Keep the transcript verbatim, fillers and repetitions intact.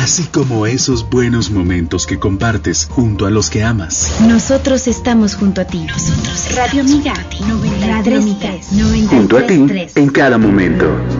así como esos buenos momentos que compartes junto a los que amas. Nosotros estamos junto a ti. Nosotros Radio Amiga, Radio Amiga, junto a ti en cada momento.